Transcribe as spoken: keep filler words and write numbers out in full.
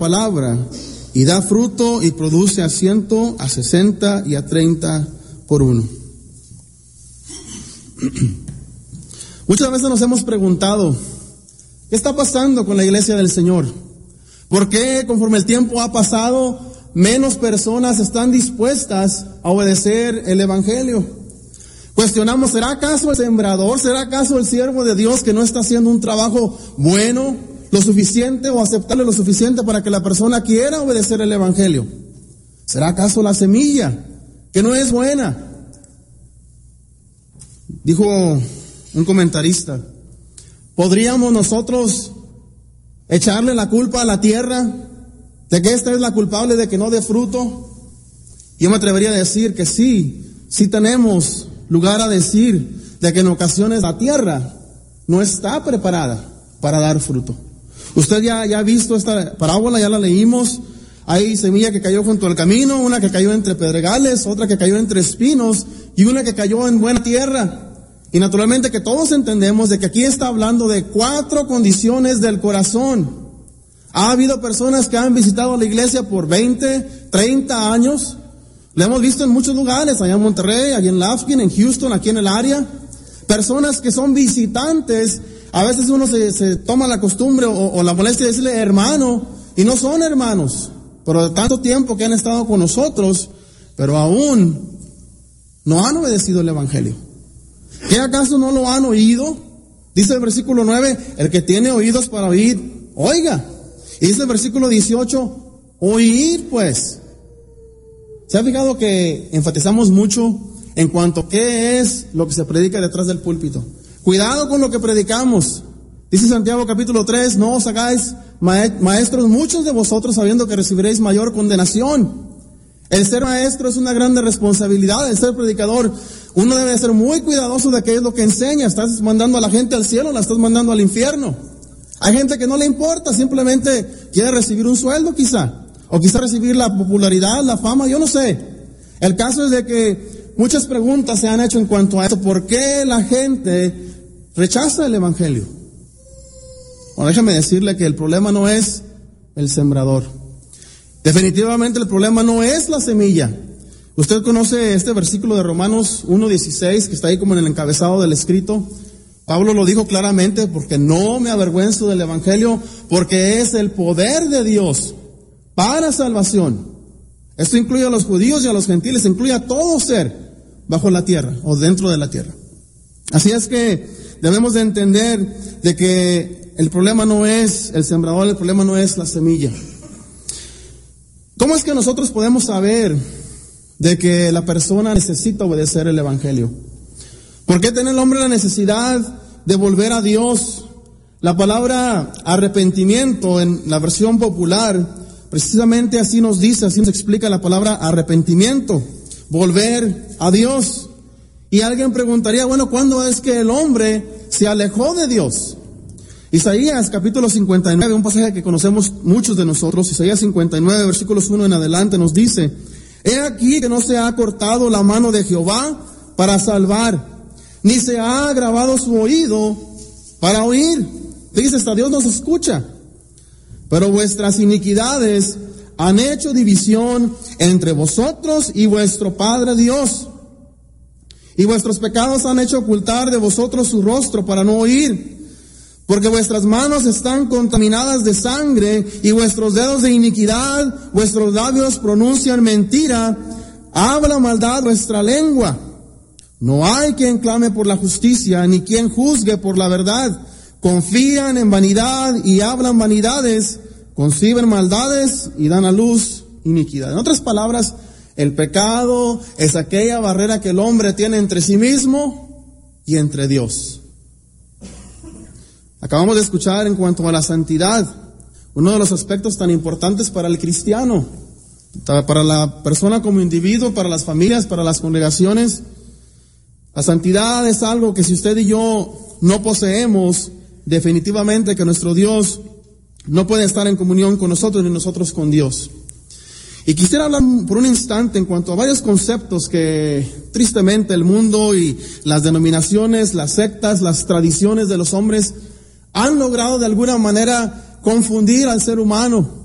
palabra y da fruto y produce a ciento, a sesenta y a treinta por uno. Muchas veces nos hemos preguntado, ¿qué está pasando con la iglesia del Señor? ¿Por qué conforme el tiempo ha pasado, menos personas están dispuestas a obedecer el evangelio? Cuestionamos, ¿será acaso el sembrador, será acaso el siervo de Dios que no está haciendo un trabajo bueno, lo suficiente o aceptable lo suficiente para que la persona quiera obedecer el evangelio? ¿Será acaso la semilla que no es buena? Dijo un comentarista, ¿podríamos nosotros echarle la culpa a la tierra de que esta es la culpable de que no dé fruto? Yo me atrevería a decir que sí, sí tenemos lugar a decir de que en ocasiones la tierra no está preparada para dar fruto. Usted ya, ya ha visto esta parábola, ya la leímos. Hay semilla que cayó junto al camino, una que cayó entre pedregales, otra que cayó entre espinos y una que cayó en buena tierra. Y naturalmente que todos entendemos de que aquí está hablando de cuatro condiciones del corazón. Ha habido personas que han visitado la iglesia por veinte, treinta años. Lo hemos visto en muchos lugares, allá en Monterrey, allá en Lafkin, en Houston, aquí en el área. Personas que son visitantes. A veces uno se, se toma la costumbre o, o la molestia de decirle hermano, y no son hermanos, pero de tanto tiempo que han estado con nosotros, pero aún no han obedecido el evangelio. ¿Qué acaso no lo han oído? Dice el versículo nueve, el que tiene oídos para oír, oiga. Y dice el versículo dieciocho, oír pues. ¿Se ha fijado que enfatizamos mucho en cuanto a qué es lo que se predica detrás del púlpito? Cuidado con lo que predicamos. Dice Santiago capítulo tres, no os hagáis maestros muchos de vosotros sabiendo que recibiréis mayor condenación. El ser maestro es una grande responsabilidad, el ser predicador. Uno debe ser muy cuidadoso de qué es lo que enseña. Estás mandando a la gente al cielo, la estás mandando al infierno. Hay gente que no le importa, simplemente quiere recibir un sueldo quizá, o quizá recibir la popularidad, la fama, yo no sé. El caso es de que muchas preguntas se han hecho en cuanto a esto. ¿Por qué la gente rechaza el evangelio? Bueno, déjame decirle que el problema no es el sembrador. Definitivamente el problema no es la semilla. Usted conoce este versículo de Romanos uno dieciséis que está ahí como en el encabezado del escrito. Pablo lo dijo claramente, porque no me avergüenzo del evangelio, porque es el poder de Dios para salvación. Esto incluye a los judíos y a los gentiles, incluye a todo ser bajo la tierra o dentro de la tierra. Así es que debemos de entender de que el problema no es el sembrador, el problema no es la semilla. ¿Cómo es que nosotros podemos saber de que la persona necesita obedecer el evangelio? ¿Por qué tiene el hombre la necesidad de volver a Dios? La palabra arrepentimiento en la versión popular, precisamente así nos dice, así nos explica la palabra arrepentimiento, volver a Dios. Y alguien preguntaría, bueno, ¿cuándo es que el hombre se alejó de Dios? Isaías capítulo cincuenta y nueve, un pasaje que conocemos muchos de nosotros, Isaías cincuenta y nueve, versículos uno en adelante, nos dice: He aquí que no se ha cortado la mano de Jehová para salvar, ni se ha agravado su oído para oír. Dice, hasta Dios nos escucha. Pero vuestras iniquidades han hecho división entre vosotros y vuestro Padre Dios. Y vuestros pecados han hecho ocultar de vosotros su rostro para no oír. Porque vuestras manos están contaminadas de sangre y vuestros dedos de iniquidad, vuestros labios pronuncian mentira, habla maldad vuestra lengua. No hay quien clame por la justicia, ni quien juzgue por la verdad. Confían en vanidad y hablan vanidades, conciben maldades y dan a luz iniquidad. En otras palabras, el pecado es aquella barrera que el hombre tiene entre sí mismo y entre Dios. Acabamos de escuchar en cuanto a la santidad, uno de los aspectos tan importantes para el cristiano, para la persona como individuo, para las familias, para las congregaciones. La santidad es algo que si usted y yo no poseemos, definitivamente que nuestro Dios no puede estar en comunión con nosotros ni nosotros con Dios. Y quisiera hablar por un instante en cuanto a varios conceptos que tristemente el mundo y las denominaciones, las sectas, las tradiciones de los hombres han logrado de alguna manera confundir al ser humano.